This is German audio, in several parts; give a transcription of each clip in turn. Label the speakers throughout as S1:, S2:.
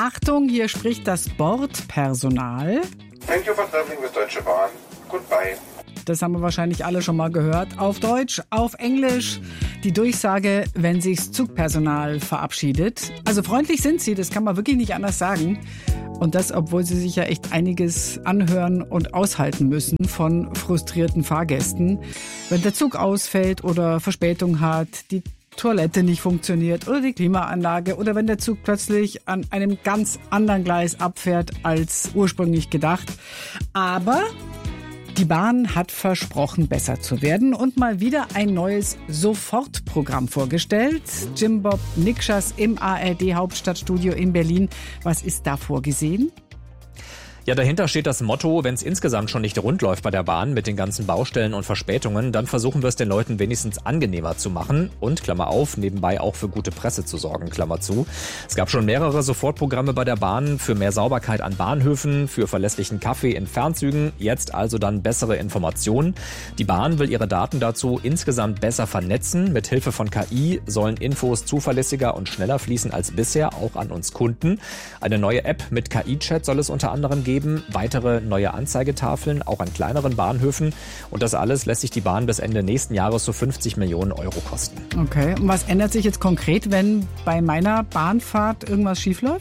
S1: Achtung, hier spricht das Bordpersonal.
S2: Thank you for traveling with Deutsche Bahn. Goodbye.
S1: Das haben wir wahrscheinlich alle schon mal gehört. Auf Deutsch, auf Englisch. Die Durchsage, wenn sich's Zugpersonal verabschiedet. Also freundlich sind sie, das kann man wirklich nicht anders sagen. Und das, obwohl sie sich ja echt einiges anhören und aushalten müssen von frustrierten Fahrgästen. Wenn der Zug ausfällt oder Verspätung hat, die Toilette nicht funktioniert oder die Klimaanlage oder wenn der Zug plötzlich an einem ganz anderen Gleis abfährt als ursprünglich gedacht. Aber die Bahn hat versprochen, besser zu werden und mal wieder ein neues Sofortprogramm vorgestellt. Jim Bob Nikschas im ARD Hauptstadtstudio in Berlin. Was ist da vorgesehen?
S3: Ja, dahinter steht das Motto, wenn es insgesamt schon nicht rund läuft bei der Bahn mit den ganzen Baustellen und Verspätungen, dann versuchen wir es den Leuten wenigstens angenehmer zu machen und, Klammer auf, nebenbei auch für gute Presse zu sorgen, Klammer zu. Es gab schon mehrere Sofortprogramme bei der Bahn für mehr Sauberkeit an Bahnhöfen, für verlässlichen Kaffee in Fernzügen, jetzt also dann bessere Informationen. Die Bahn will ihre Daten dazu insgesamt besser vernetzen. Mit Hilfe von KI sollen Infos zuverlässiger und schneller fließen als bisher, auch an uns Kunden. Eine neue App mit KI-Chat soll es unter anderem geben. Weitere neue Anzeigetafeln, auch an kleineren Bahnhöfen. Und das alles lässt sich die Bahn bis Ende nächsten Jahres so 50 Millionen Euro kosten.
S1: Okay, und was ändert sich jetzt konkret, wenn bei meiner Bahnfahrt irgendwas schiefläuft?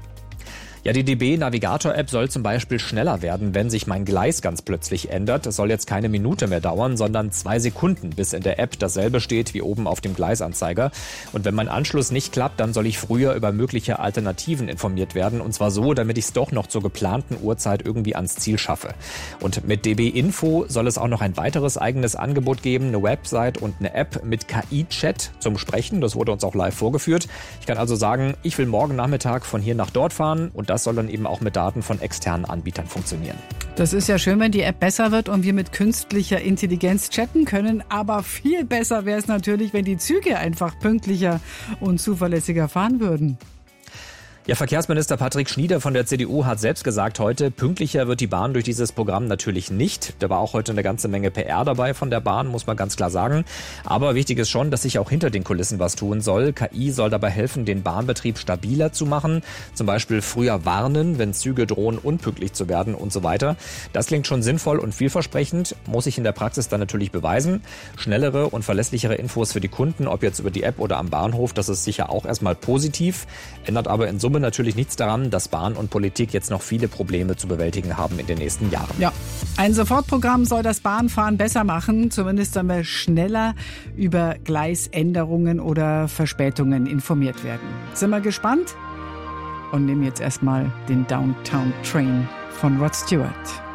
S3: Ja, die DB Navigator-App soll zum Beispiel schneller werden, wenn sich mein Gleis ganz plötzlich ändert. Es soll jetzt keine Minute mehr dauern, sondern 2 Sekunden, bis in der App dasselbe steht wie oben auf dem Gleisanzeiger. Und wenn mein Anschluss nicht klappt, dann soll ich früher über mögliche Alternativen informiert werden. Und zwar so, damit ich es doch noch zur geplanten Uhrzeit irgendwie ans Ziel schaffe. Und mit DB Info soll es auch noch ein weiteres eigenes Angebot geben, eine Website und eine App mit KI-Chat zum Sprechen. Das wurde uns auch live vorgeführt. Ich kann also sagen, ich will morgen Nachmittag von hier nach dort fahren und das soll dann eben auch mit Daten von externen Anbietern funktionieren.
S1: Das ist ja schön, wenn die App besser wird und wir mit künstlicher Intelligenz chatten können. Aber viel besser wäre es natürlich, wenn die Züge einfach pünktlicher und zuverlässiger fahren würden.
S3: Ja, Verkehrsminister Patrick Schnieder von der CDU hat selbst gesagt heute, pünktlicher wird die Bahn durch dieses Programm natürlich nicht. Da war auch heute eine ganze Menge PR dabei von der Bahn, muss man ganz klar sagen. Aber wichtig ist schon, dass sich auch hinter den Kulissen was tun soll. KI soll dabei helfen, den Bahnbetrieb stabiler zu machen. Zum Beispiel früher warnen, wenn Züge drohen, unpünktlich zu werden und so weiter. Das klingt schon sinnvoll und vielversprechend, muss sich in der Praxis dann natürlich beweisen. Schnellere und verlässlichere Infos für die Kunden, ob jetzt über die App oder am Bahnhof, das ist sicher auch erstmal positiv, ändert aber in Summe natürlich nichts daran, dass Bahn und Politik jetzt noch viele Probleme zu bewältigen haben in den nächsten Jahren.
S1: Ja, ein Sofortprogramm soll das Bahnfahren besser machen. Zumindest sollen wir schneller über Gleisänderungen oder Verspätungen informiert werden. Sind wir gespannt? Und nehmen jetzt erstmal den Downtown Train von Rod Stewart.